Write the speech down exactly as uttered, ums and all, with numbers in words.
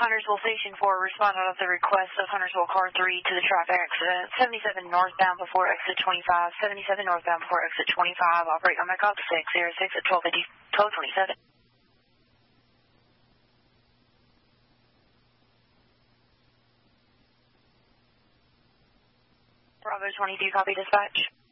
Huntersville Station four responded of the request of Huntersville Car three to the traffic accident. seventy-seven northbound before exit twenty-five. seventy-seven northbound before exit twenty-five. Operate on my cop six zero six at twelve fifty, twelve twenty-seven. Bravo twenty-two, copy dispatch.